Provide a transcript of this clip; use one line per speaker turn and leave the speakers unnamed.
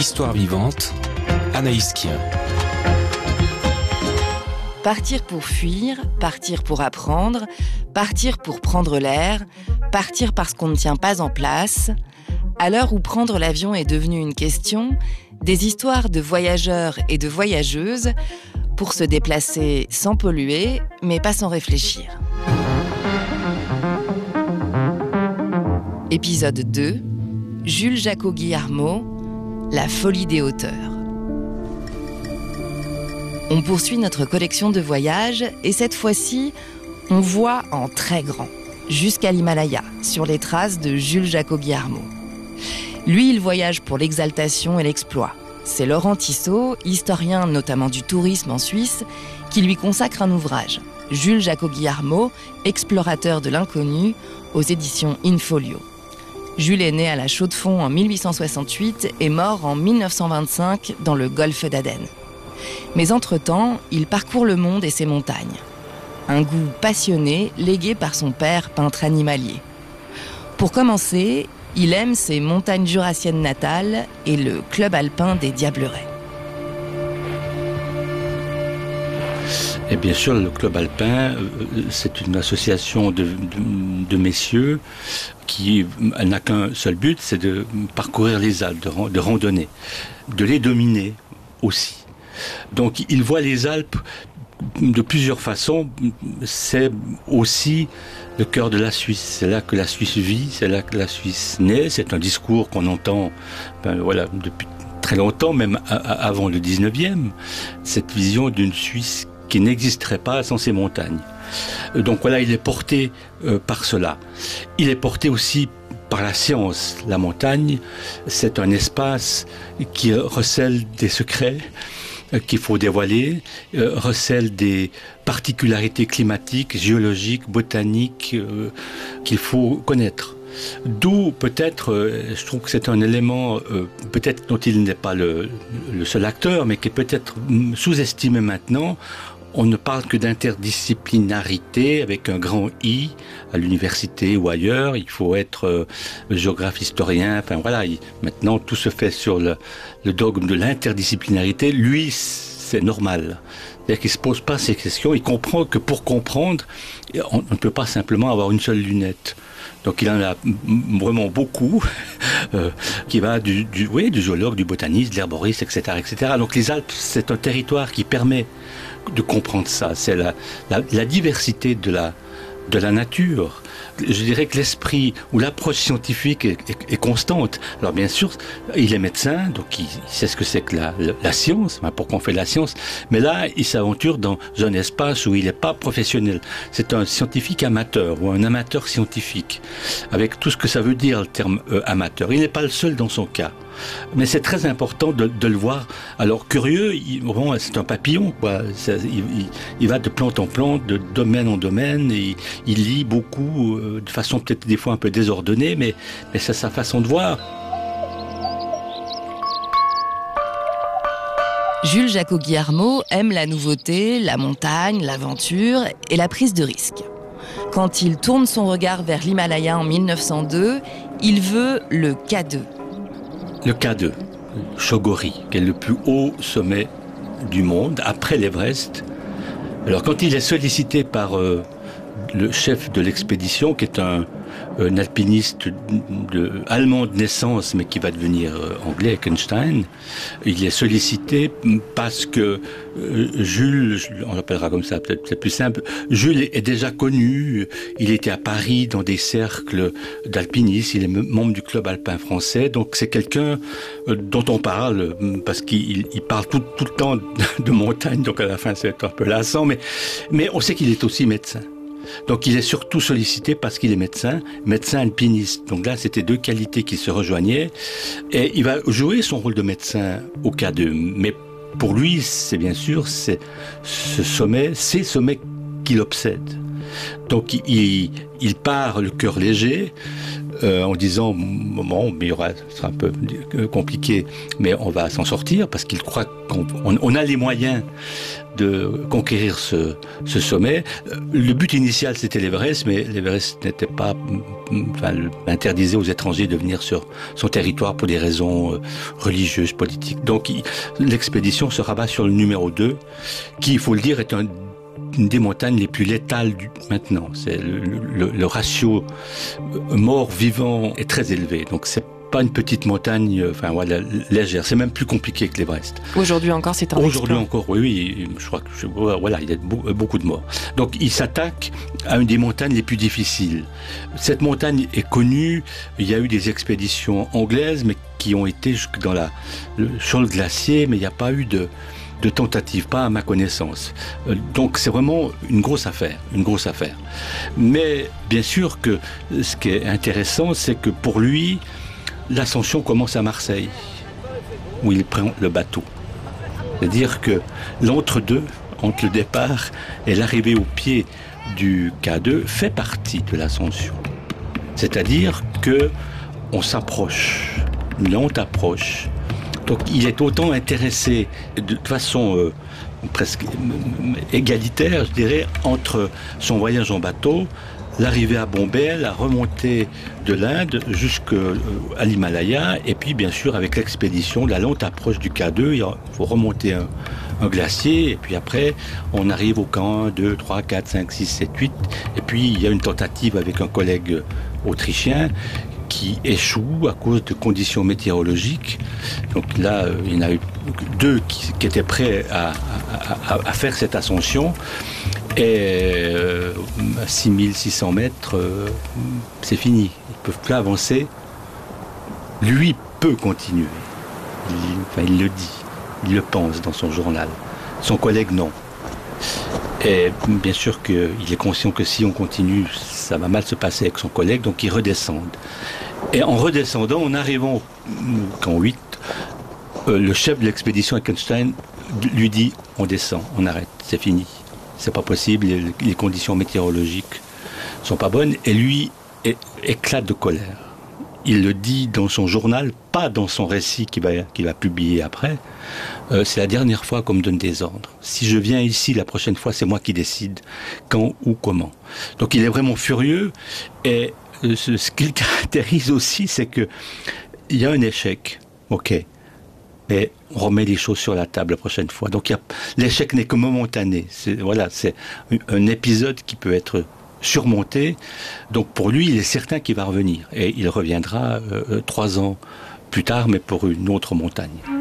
Histoire vivante, Anaïs Kien.
Partir pour fuir, partir pour apprendre, partir pour prendre l'air, partir parce qu'on ne tient pas en place. À l'heure où prendre l'avion est devenu une question, des histoires de voyageurs et de voyageuses pour se déplacer sans polluer, mais pas sans réfléchir. Épisode 2, Jules Jacot-Guillarmot, La folie des hauteurs. On poursuit notre collection de voyages et cette fois-ci, on voit en très grand, jusqu'à l'Himalaya, sur les traces de Jules Jacot-Guillarmot. Lui, il voyage pour l'exaltation et l'exploit. C'est Laurent Tissot, historien notamment du tourisme en Suisse, qui lui consacre un ouvrage, Jules Jacot-Guillarmot, explorateur de l'inconnu, aux éditions InFolio. Jules est né à la Chaux-de-Fonds en 1868 et mort en 1925 dans le golfe d'Aden. Mais entre-temps, il parcourt le monde et ses montagnes. Un goût passionné légué par son père, peintre animalier. Pour commencer, il aime ses montagnes jurassiennes natales et le club alpin des Diablerets.
Et bien sûr, le club alpin, c'est une association de messieurs qui n'a qu'un seul but, c'est de parcourir les Alpes, de randonner, de les dominer aussi. Donc, il voit les Alpes de plusieurs façons. C'est aussi le cœur de la Suisse. C'est là que la Suisse vit, c'est là que la Suisse naît. C'est un discours qu'on entend depuis très longtemps, même avant le 19e. Cette vision d'une Suisse qui n'existerait pas sans ces montagnes. Donc voilà, il est porté par cela. Il est porté aussi par la science. La montagne, c'est un espace qui recèle des secrets qu'il faut dévoiler, recèle des particularités climatiques, géologiques, botaniques qu'il faut connaître. D'où peut-être, je trouve que c'est un élément peut-être dont il n'est pas le seul acteur, mais qui est peut-être sous-estimé maintenant. On ne parle que d'interdisciplinarité avec un grand I à l'université ou ailleurs. Il faut être géographe, historien. Enfin voilà, maintenant tout se fait sur le dogme de l'interdisciplinarité. Lui, c'est normal. C'est-à-dire qu'il se pose pas ces questions. Il comprend que pour comprendre, on ne peut pas simplement avoir une seule lunette. Donc il en a vraiment beaucoup, qui va du géologue, du botaniste, de l'herboriste, etc., etc. Donc les Alpes, c'est un territoire qui permet de comprendre ça. C'est la diversité de la nature. Je dirais que l'esprit ou l'approche scientifique est constante. Alors bien sûr, il est médecin, donc il sait ce que c'est que la science, pourquoi on fait de la science. Mais là, il s'aventure dans un espace où il n'est pas professionnel. C'est un scientifique amateur ou un amateur scientifique, avec tout ce que ça veut dire le terme amateur. Il n'est pas le seul dans son cas. Mais c'est très important de le voir. Alors curieux, c'est un papillon, quoi. Il va de plante en plante, de domaine en domaine, et il lit beaucoup, de façon peut-être des fois un peu désordonnée, mais c'est sa façon de voir.
Jules Jacot-Guillarmot aime la nouveauté, la montagne, l'aventure et la prise de risque. Quand il tourne son regard vers l'Himalaya en 1902, il veut le K2.
Le K2, Chogori, qui est le plus haut sommet du monde, après l'Everest. Alors quand il est sollicité par le chef de l'expédition, qui est un alpiniste allemand de naissance, mais qui va devenir anglais, Eckenstein, il est sollicité parce que Jules, on l'appellera comme ça, peut-être c'est plus simple, Jules est déjà connu, il était à Paris dans des cercles d'alpinistes, il est membre du club alpin français, donc c'est quelqu'un dont on parle, parce qu'il parle tout le temps de montagne, donc à la fin c'est un peu lassant, mais on sait qu'il est aussi médecin. Donc il est surtout sollicité parce qu'il est médecin alpiniste. Donc là, c'était deux qualités qui se rejoignaient. Et il va jouer son rôle de médecin au K2. Mais pour lui, c'est bien sûr, c'est ces sommets qui l'obsèdent. Donc il part le cœur léger, en disant bon, mais ce sera un peu compliqué, mais on va s'en sortir parce qu'il croit qu'on a les moyens de conquérir ce sommet. Le but initial, c'était l'Everest, mais l'Everest n'était pas, interdisait aux étrangers de venir sur son territoire pour des raisons religieuses, politiques. Donc l'expédition se rabat sur le numéro 2, qui, il faut le dire, est une des montagnes les plus létales maintenant. C'est le ratio mort-vivant est très élevé. Donc c'est pas une petite montagne, légère. C'est même plus compliqué que l'Everest.
Aujourd'hui encore, c'est un exploit.
Aujourd'hui encore, oui. Je crois que il y a beaucoup de morts. Donc il s'attaque à une des montagnes les plus difficiles. Cette montagne est connue. Il y a eu des expéditions anglaises, mais qui ont été jusque sur le glacier, mais il n'y a pas eu de tentative, pas à ma connaissance. Donc c'est vraiment une grosse affaire. Mais bien sûr que ce qui est intéressant, c'est que pour lui, l'ascension commence à Marseille, où il prend le bateau. C'est-à-dire que l'entre-deux, entre le départ et l'arrivée au pied du K2, fait partie de l'ascension. C'est-à-dire que on s'approche, une lente approche. Donc il est autant intéressé de façon presque égalitaire, je dirais, entre son voyage en bateau, l'arrivée à Bombay, la remontée de l'Inde jusqu'à l'Himalaya, et puis bien sûr avec l'expédition, la lente approche du K2, il faut remonter un glacier, et puis après on arrive au camp 1, 2, 3, 4, 5, 6, 7, 8, et puis il y a une tentative avec un collègue autrichien qui échoue à cause de conditions météorologiques. Donc là, il y en a eu 2 qui étaient prêts à faire cette ascension. Et à 6600 mètres, c'est fini. Ils ne peuvent plus avancer. Lui peut continuer. Il le dit. Il le pense dans son journal. Son collègue, non. Et bien sûr qu'il est conscient que si on continue, ça va mal se passer avec son collègue, donc ils redescendent. Et en redescendant, en arrivant au camp 8, le chef de l'expédition, Eckenstein, lui dit « On descend, on arrête, c'est fini. C'est pas possible, les conditions météorologiques sont pas bonnes. » Et lui éclate de colère. Il le dit dans son journal, pas dans son récit qu'il va publier après. C'est la dernière fois qu'on me donne des ordres. Si je viens ici la prochaine fois, c'est moi qui décide quand ou comment. Donc il est vraiment furieux. Et ce qui le caractérise aussi, c'est que il y a un échec. Ok. Et on remet les choses sur la table la prochaine fois. Donc l'échec n'est que momentané. C'est un épisode qui peut être surmonté. Donc pour lui, il est certain qu'il va revenir. Et il reviendra 3 ans plus tard, mais pour une autre montagne.